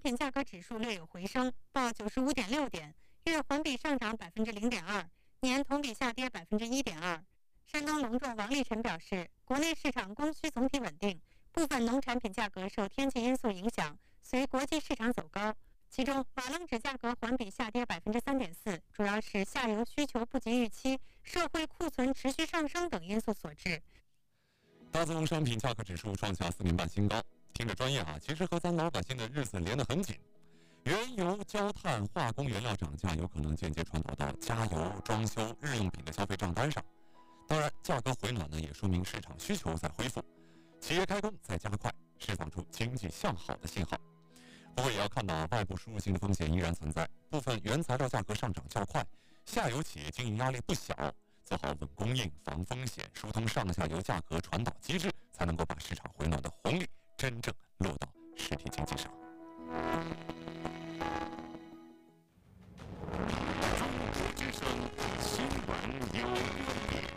品价格指数略有回升，报95.6点，月环比上涨0.2%，年同比下跌1.2%。山东农众王立晨表示，国内市场供需总体稳定，部分农产品价格受天气因素影响，随国际市场走高。其中，瓦楞纸价格环比下跌3.4%，主要是下游需求不及预期、社会库存持续上升等因素所致。 大宗商品价格指数创下4年半新高。听着专业啊，其实和咱老百姓的日子连得很紧。原油、焦炭、化工原料涨价，有可能间接传导到加油、装修、日用品的消费账单上。当然，价格回暖呢，也说明市场需求在恢复，企业开工在加快，释放出经济向好的信号。不过，也要看到外部输入性的风险依然存在，部分原材料价格上涨较快，下游企业经营压力不小。做好稳供应、防风险、疏通上下游价格传导机制，才能够把市场回暖的红利真正落到实体经济上。 中国之声新闻有观点。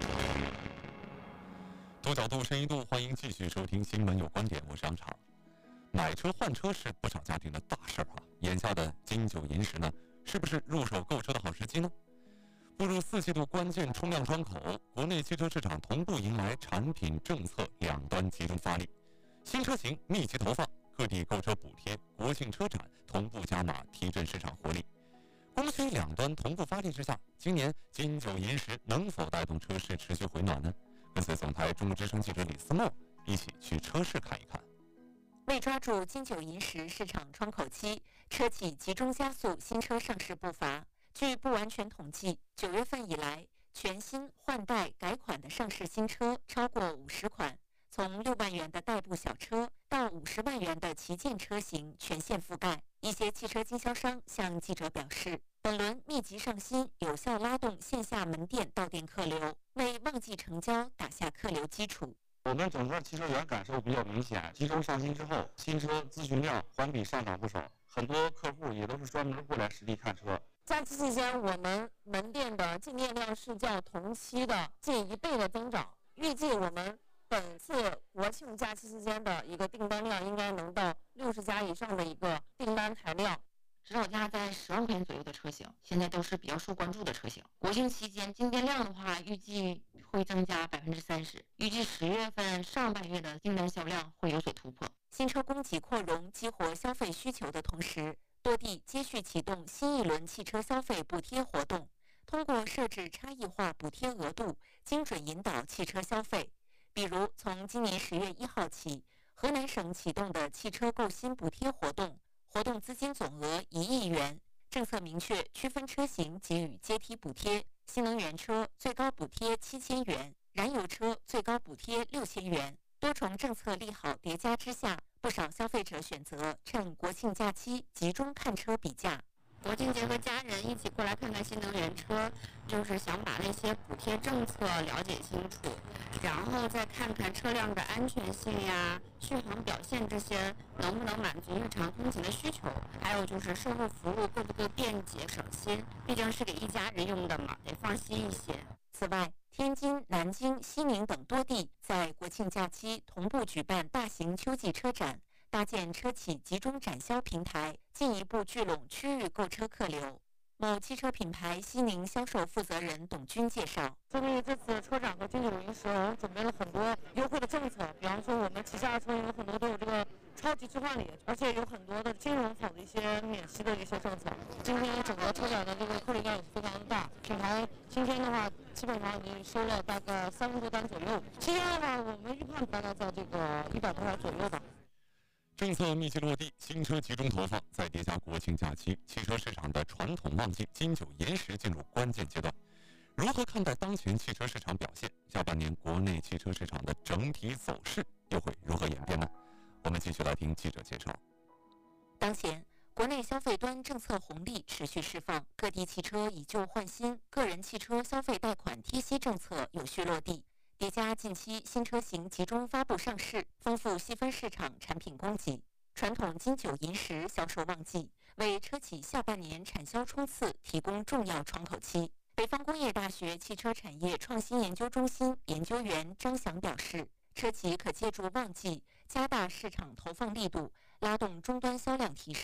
多角度、深一度，欢迎继续收听《新闻有观点》，我是杨常。买车换车是不少家庭的大事啊！眼下的金九银十呢，是不是入手购车的好时机呢？步入4季度关键冲量窗口，国内汽车市场同步迎来产品政策两端集中发力，新车型密集投放，各地购车补贴、国庆车展同步加码，提振市场活力。供需两端同步发力之下，今年金九银十能否带动车市持续回暖呢？跟随总台中国之声记者李思墨一起去车市看一看。 为抓住金九银十市场窗口期，车企集中加速新车上市步伐。据不完全统计，9月份以来，全新、换代、改款的上市新车超过50款，从6万元的代步小车到50万元的旗舰车型全线覆盖。一些汽车经销商向记者表示，本轮密集上新，有效拉动线下门店到店客流，为旺季成交打下客流基础。 我们整个汽车源感受比较明显，集中上新之后，新车咨询量环比上涨不少，很多客户也都是专门过来实地看车。 假期期间，我们门店的进店量是较同期的近1倍的增长。预计我们本次国庆假期期间的一个订单量应该能到60家以上的一个订单台量。 指导价在10万块钱左右的车型，现在都是比较受关注的车型。国庆期间进店量的话，预计会增加30%，预计10月份上半月的订单销量会有所突破。 新车供给扩容，激活消费需求的同时，多地接续启动新一轮汽车消费补贴活动，通过设置差异化补贴额度，精准引导汽车消费。比如，从今年10月1号起，河南省启动的汽车购新补贴活动，活动资金总额1亿元，政策明确区分车型给予阶梯补贴，新能源车最高补贴7000元，燃油车最高补贴6000元。多重政策利好叠加之下，不少消费者选择趁国庆假期集中看车比价。 国庆节和家人一起过来看看新能源车，就是想把那些补贴政策了解清楚，然后再看看车辆的安全性呀、续航表现这些能不能满足日常通勤的需求，还有就是售后服务够不够便捷省心，毕竟是给一家人用的嘛，得放心一些。 此外，天津、南京、西宁等多地在国庆假期同步举办大型秋季车展，搭建车企集中展销平台，进一步聚拢区域购车客流。某汽车品牌西宁销售负责人董军介绍， 针对这次车展和金九银十，我们准备了很多优惠的政策，比方说我们旗下的车有很多都有这个超级置换礼，而且有很多的金融好的一些免息的一些政策。今天整个车展的这个客流量也非常的大，品牌今天的话基本上已经收了大概30多单左右，今天的话我们预判大概在这个100多台左右吧。 政策密集落地，新车集中投放，再叠加国庆假期，汽车市场的传统旺季金九银十进入关键阶段。如何看待当前汽车市场表现？下半年国内汽车市场的整体走势又会如何演变呢？我们继续来听记者介绍。 当前，国内消费端政策红利持续释放，各地汽车以旧换新，个人汽车消费贷款贴息政策有序落地。叠加近期新车型集中发布上市，丰富细分市场产品供给，传统金九银十销售旺季，为车企下半年产销冲刺提供重要窗口期。北方工业大学汽车产业创新研究中心研究员张翔表示，车企可借助旺季加大市场投放力度，拉动终端销量提升。